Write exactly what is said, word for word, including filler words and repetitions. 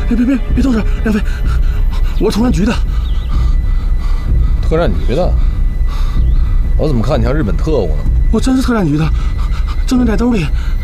别别别别动手，梁飞，我是特战局的。 特战局的？我怎么看你像日本特务呢？ 我真是特战局的，证件在兜里。